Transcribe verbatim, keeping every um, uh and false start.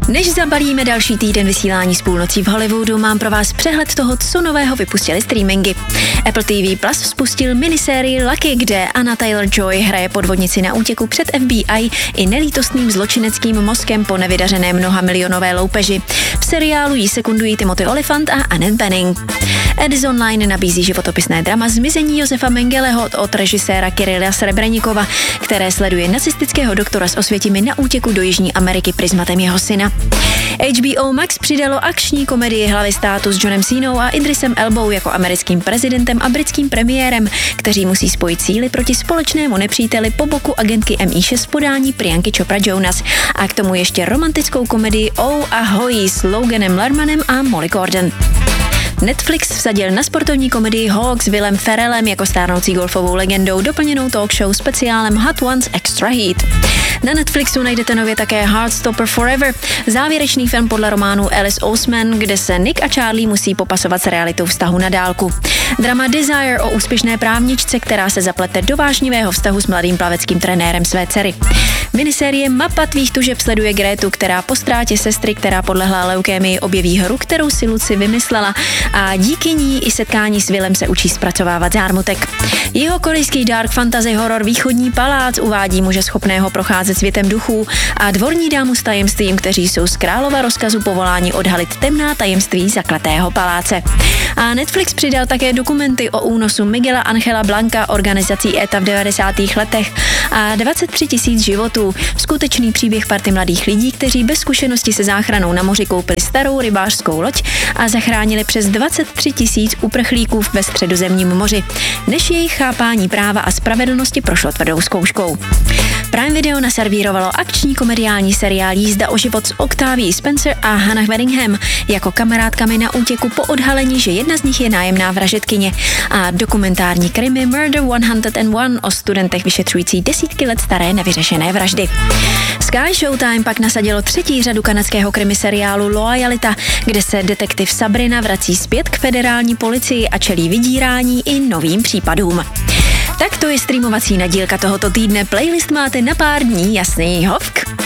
Než zabalíme další týden vysílání z půlnocí v Hollywoodu, mám pro vás přehled toho, co nového vypustili streamingy. Apple T V Plus spustil minisérii Lucky, kde Anna Taylor-Joy hraje podvodnici na útěku před F B I i nelítostným zločineckým mozkem po nevydařené mnohamilionové loupeži. V seriálu jí sekundují Timothy Olyphant a Annette Bening. Edis Online nabízí životopisné drama Zmizení Josefa Mengeleho od režiséra Kirila Srebrenikova, které sleduje nacistického doktora z Osvětimi na útěku do Jižní Ameriky prizmatem jeho syna. H B O Max přidalo akční komedii Hlavy státu s Johnem Cenou a Idrisem Elbou jako americkým prezidentem a britským premiérem, kteří musí spojit síly proti společnému nepříteli po boku agentky M I šest v podání Priyanky Chopra Jonas a k tomu ještě romantickou komedii Oh Ahoy s Loganem Lermanem a Molly Gordon. Netflix vsadil na sportovní komedii Hawk s Willem Ferrellem jako stárnoucí golfovou legendou doplněnou talk show speciálem Hot Ones Extra Heat. Na Netflixu najdete nově také Heartstopper Forever, závěrečný film podle románu Alice Oseman, kde se Nick a Charlie musí popasovat s realitou vztahu na dálku. Drama Desire o úspěšné právničce, která se zaplete do vášnivého vztahu s mladým plaveckým trenérem své dcery. Minisérie Mapa tvých tužeb sleduje Grétu, která po ztrátě sestry, která podlehla leukémii, objeví hru, kterou si Lucy vymyslela a díky ní i setkání s Willem se učí zpracovávat zármutek. Jeho korejský dark fantasy horor Východní palác uvádí muže schopného procházet světem duchů a dvorní dámu s tajemstvím, kteří jsou z králova rozkazu povoláni odhalit temná tajemství zakletého paláce. A Netflix přidal také dokumenty o únosu Miguela Angela Blanca organizací E T A v devadesátých letech a dvacet tři tisíc životů. Skutečný příběh party mladých lidí, kteří bez zkušenosti se záchranou na moři koupili starou rybářskou loď a zachránili přes dvacet tři tisíc uprchlíků ve Středozemním moři, než jejich chápání práva a spravedlnosti prošlo tvrdou zkouškou. Prime Video naservírovalo akční komediální seriál Jízda o život s Octavií Spencer a Hannah Waddingham jako kamarádkami na útěku po odhalení, že jedna z nich je nájemná vražedkyně, a dokumentární krimi Murder one oh one o studentech vyšetřující desítky let staré nevyřešené vraždy. Sky Showtime pak nasadilo třetí řadu kanadského krimi seriálu Loyalita, kde se detektiv Sabrina vrací zpět k federální policii a čelí vydírání i novým případům. Tak to je streamovací nadílka tohoto týdne. Playlist máte na pár dní, jasný, hovk.